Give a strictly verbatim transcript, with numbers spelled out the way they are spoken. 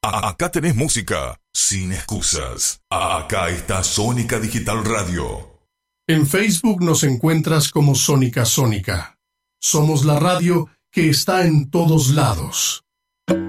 a- acá tenés música sin excusas. Acá está Sónica Digital Radio. En Facebook nos encuentras como Sónica Sónica. Somos la radio que está en todos lados.